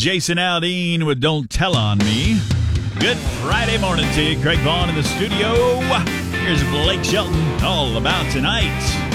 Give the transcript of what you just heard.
Jason Aldean with Don't Tell on Me. Good Friday morning to you. Craig Vaughn in the studio. Here's Blake Shelton, all about tonight.